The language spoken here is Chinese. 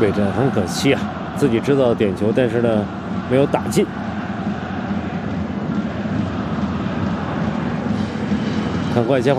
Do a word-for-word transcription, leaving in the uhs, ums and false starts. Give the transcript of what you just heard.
北镇很可惜啊，自己制造点球，但是呢没有打进。看怪先。